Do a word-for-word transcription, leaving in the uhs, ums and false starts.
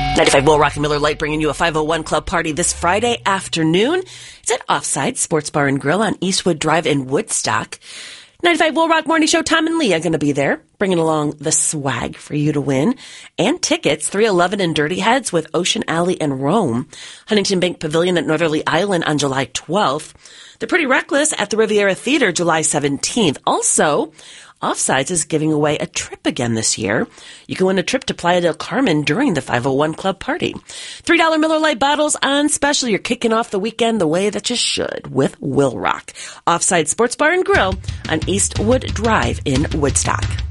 ninety-five Will Rock and Miller Lite bringing you a five oh one Club party this Friday afternoon. It's at Offside Sports Bar and Grill on Eastwood Drive in Woodstock. ninety-five Will Rock Morning Show, Tom and Lee are going to be there, bringing along the swag for you to win. And tickets, three eleven and Dirty Heads with Ocean Alley and Rome. Huntington Bank Pavilion at Northerly Island on July twelfth. The Pretty Reckless at the Riviera Theater July seventeenth. Also, Offsides is giving away a trip again this year. You can win a trip to Playa del Carmen during the five oh one Club party. three dollars Miller Lite bottles on special. You're kicking off the weekend the way that you should with Will Rock. Offside Sports Bar and Grill on Eastwood Drive in Woodstock.